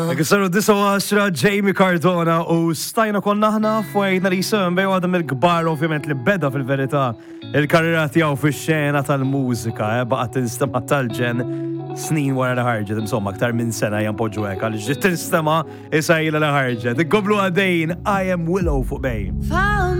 Saru dis-10 Jamie Cardona u stajna konna ħna fwejna li jisem bej għadam il-gbar ovvjament li beda fil-verità il-karriera tiegħu fix-xena tal-mużika, baqgħet tinstema' tal-ġen snin wara li ħarġet, insomma aktar minn sena jampoġġu hekk għaliex tinstema' issa ilha li ħarġet. Iggoblu għadejn I Am Willow fuq bej.